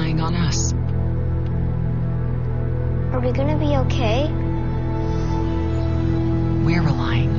relying on us. Are we gonna be okay? We're relying